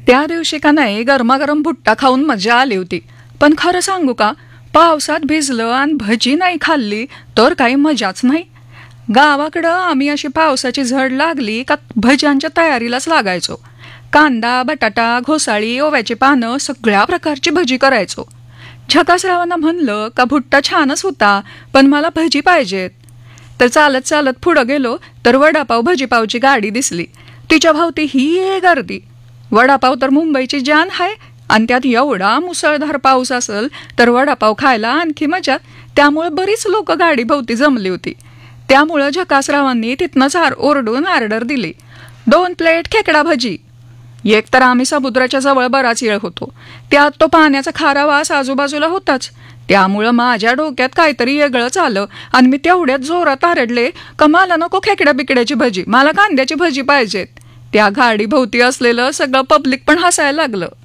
त्या दिवशी का नाही गरमागरम भुट्टा खाऊन मजा आली होती. पण खरं सांगू का, पावसात भिजलं आणि भजी नाही खाल्ली तर काही मजाच नाही. गावाकडं आम्ही अशी पावसाची झड लागली का भज्यांच्या तयारीलाच लागायचो. कांदा, बटाटा, घोसाळी, ओव्याची पानं सगळ्या प्रकारची भजी करायचो. झकासरावांना म्हणलं का भुट्टा छानच होता पण मला भजी पाहिजेत. तर चालत चालत पुढं गेलो तर वडापाव भजीपावची गाडी दिसली. तिच्या भोवती ही गर्दी. वडापाव तर मुंबईची जान आहे आणि त्यात एवढा मुसळधार पाऊस असेल तर वडापाव खायला आणखी मजा. त्यामुळे बरीच लोक गाडी भोवती जमली होती. त्यामुळं झकासरावांनी तिथनंच ओरडून ऑर्डर दिली, 2 प्लेट खेकडा भजी. एक तर आम्ही समुद्राच्या जवळ बराच वेळ होतो, त्यात तो पाण्याचा खारा वास आजूबाजूला होताच. त्यामुळं माझ्या डोक्यात काहीतरी वेगळंच आलं आणि मी तेवढ्यात जोरात आरडले का मला नको खेकड्या बिकड्याची भजी, मला कांद्याची भजी पाहिजेत. त्या गाडी भोवती असलेलं सगळं पब्लिक पण हसायला लागलं.